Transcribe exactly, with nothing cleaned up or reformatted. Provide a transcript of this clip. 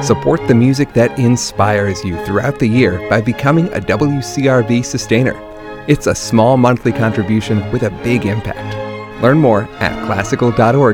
Support the music that inspires you throughout the year by becoming a W C R V sustainer. It's a small monthly contribution with a big impact. Learn more at classical dot org